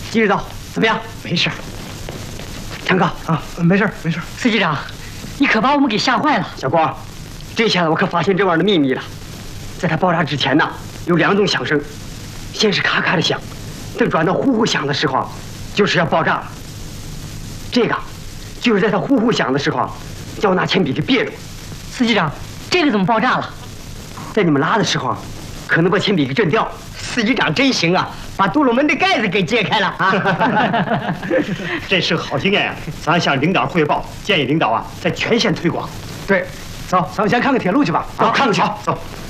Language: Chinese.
今日到，怎么样？ 没事。 强哥啊，没事没事。 司机长，你可把我们给吓坏了。 小光，这下子我可发现这玩意儿的秘密了。在它爆炸之前呢，有2种响声，先是咔咔的响，等转到呼呼响的时候，就是要爆炸了。这个就是在它呼呼响的时候，叫我拿铅笔给别住。 司机长，这个怎么爆炸了？ 在你们拉的时候，可能把铅笔给震掉。 司机长真行啊，把杜鲁门的盖子给揭开了啊！ 这是个好经验呀，咱向领导汇报，建议领导啊在全县推广。 对，走，咱们先看看铁路去吧。 走，看看去。 走。 走